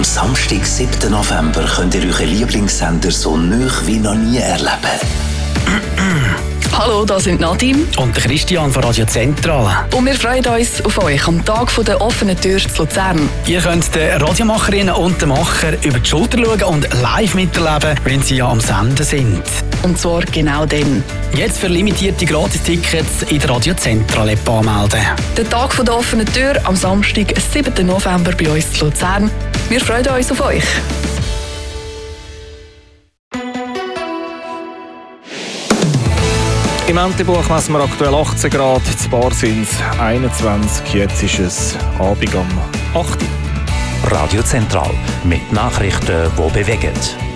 Am Samstag, 7. November, könnt ihr euren Lieblingssender so nah wie noch nie erleben. Hallo, da sind Nadine und Christian von Radio Zentral. und wir freuen uns auf euch am Tag der offenen Tür zu Luzern. Ihr könnt den Radiomacherinnen und den Macher über die Schulter schauen und live miterleben, wenn sie ja am Senden sind. Und zwar genau dann. Jetzt für limitierte Gratistickets in der Radio Zentral App anmelden. Der Tag der offenen Tür am Samstag, 7. November bei uns zu Luzern. Wir freuen uns auf euch. Im Entebuch messen wir aktuell 18 Grad, in Bar sind es 21, jetzt ist es Abend um 8 Uhr. Radio Zentral mit Nachrichten, die bewegen.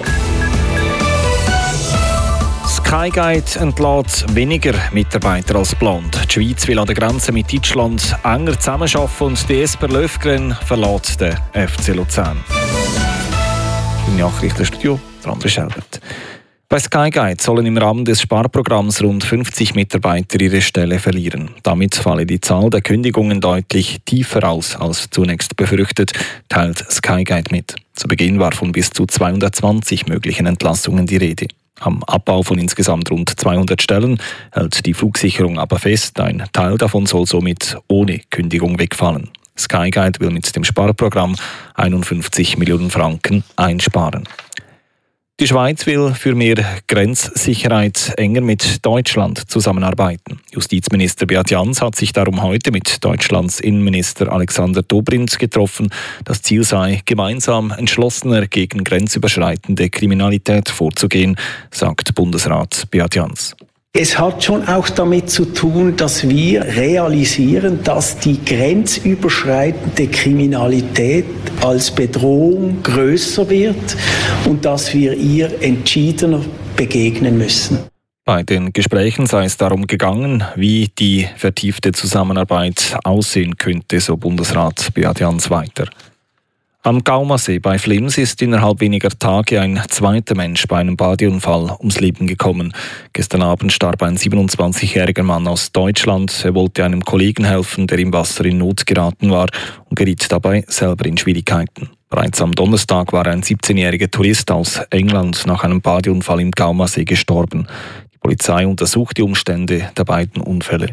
Skyguide entlässt weniger Mitarbeiter als geplant. Die Schweiz will an der Grenze mit Deutschland enger zusammenarbeiten und die Esper Löfgren verlässt den FC Luzern. Im Nachrichtenstudio André Schelbert. Bei Skyguide sollen im Rahmen des Sparprogramms rund 50 Mitarbeiter ihre Stelle verlieren. Damit falle die Zahl der Kündigungen deutlich tiefer aus als zunächst befürchtet, teilt Skyguide mit. Zu Beginn war von bis zu 220 möglichen Entlassungen die Rede. Am Abbau von insgesamt rund 200 Stellen hält die Flugsicherung aber fest, ein Teil davon soll somit ohne Kündigung wegfallen. Skyguide will mit dem Sparprogramm 51 Millionen Franken einsparen. Die Schweiz will für mehr Grenzsicherheit enger mit Deutschland zusammenarbeiten. Justizminister Beat Jans hat sich darum heute mit Deutschlands Innenminister Alexander Dobrindt getroffen. Das Ziel sei, gemeinsam entschlossener gegen grenzüberschreitende Kriminalität vorzugehen, sagt Bundesrat Beat Jans. Es hat schon auch damit zu tun, dass wir realisieren, dass die grenzüberschreitende Kriminalität als Bedrohung größer wird und dass wir ihr entschiedener begegnen müssen. Bei den Gesprächen sei es darum gegangen, wie die vertiefte Zusammenarbeit aussehen könnte, so Bundesrat Beat Jans weiter. Am Gaumersee bei Flims ist innerhalb weniger Tage ein zweiter Mensch bei einem Badeunfall ums Leben gekommen. Gestern Abend starb ein 27-jähriger Mann aus Deutschland. Er wollte einem Kollegen helfen, der im Wasser in Not geraten war und geriet dabei selber in Schwierigkeiten. Bereits am Donnerstag war ein 17-jähriger Tourist aus England nach einem Badeunfall im Gaumersee gestorben. Die Polizei untersucht die Umstände der beiden Unfälle.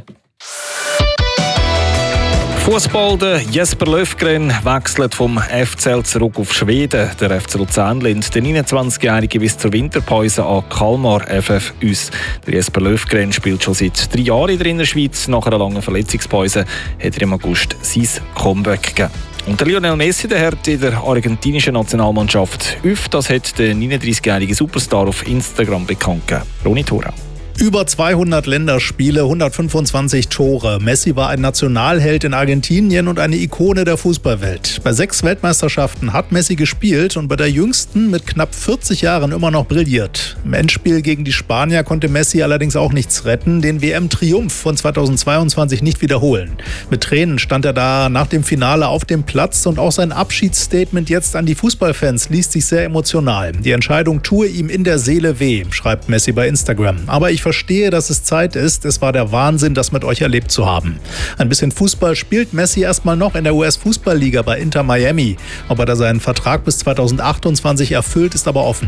Fußball, der Jesper Löfgren wechselt vom FCL zurück auf Schweden. Der FC Luzern lehnt den 29-Jährigen bis zur Winterpause an Kalmar FF aus. Der Jesper Löfgren spielt schon seit 3 Jahren in der Innerschweiz. Nach einer langen Verletzungspause hat er im August sein Comeback gegeben. Und der Lionel Messi, der hat in der argentinischen Nationalmannschaft auf. Das hat der 39-jährige Superstar auf Instagram bekannt gegeben. Ronny Thorau. Über 200 Länderspiele, 125 Tore. Messi war ein Nationalheld in Argentinien und eine Ikone der Fußballwelt. Bei 6 Weltmeisterschaften hat Messi gespielt und bei der jüngsten mit knapp 40 Jahren immer noch brilliert. Im Endspiel gegen die Spanier konnte Messi allerdings auch nichts retten, den WM-Triumph von 2022 nicht wiederholen. Mit Tränen stand er da nach dem Finale auf dem Platz und auch sein Abschiedsstatement jetzt an die Fußballfans liest sich sehr emotional. Die Entscheidung tue ihm in der Seele weh, schreibt Messi bei Instagram. Aber ich verstehe, dass es Zeit ist. Es war der Wahnsinn, das mit euch erlebt zu haben. Ein bisschen Fußball spielt Messi erstmal noch in der US-Fußballliga bei Inter Miami. Ob er da seinen Vertrag bis 2028 erfüllt, ist aber offen.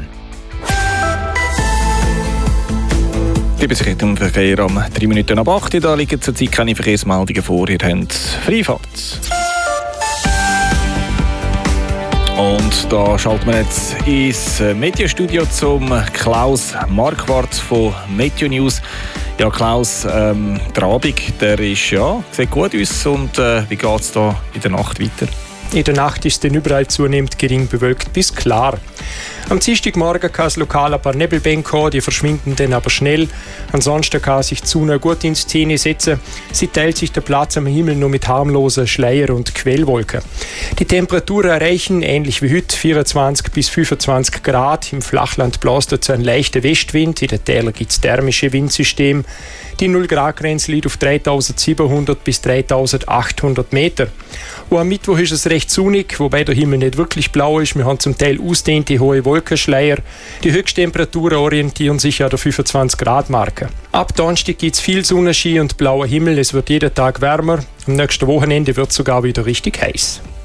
Die Besichtigung im Verkehr am 3 Minuten ab 8. Da liegen zurzeit keine Verkehrsmeldungen vor. Ihr habt Freifahrt. Und da schalten wir jetzt ins Medienstudio zum Klaus Marquardt von Meteo News. Ja, Klaus, der Abend, der ist, sieht gut aus. Und wie geht es da in der Nacht weiter? In der Nacht ist es überall zunehmend gering bewölkt bis klar. Am Dienstagmorgen kann es lokal ein paar Nebelbänke haben, die verschwinden dann aber schnell. Ansonsten kann sich die Sonne gut in Szene setzen. Sie teilt sich der Platz am Himmel nur mit harmlosen Schleier- und Quellwolken. Die Temperaturen erreichen, ähnlich wie heute, 24 bis 25 Grad. Im Flachland bläst dazu ein leichter Westwind. In den Tälern gibt es thermische Windsysteme. Die 0-Grad-Grenze liegt auf 3700 bis 3800 Meter. Und am Mittwoch ist es recht sonnig, wobei der Himmel nicht wirklich blau ist. Wir haben zum Teil ausdehnte hohe Wolkenschleier. Die Höchsttemperaturen orientieren sich an der 25-Grad-Marke. Ab Donnerstag gibt es viel Sonnenschein und blauer Himmel. Es wird jeden Tag wärmer. Am nächsten Wochenende wird es sogar wieder richtig heiß.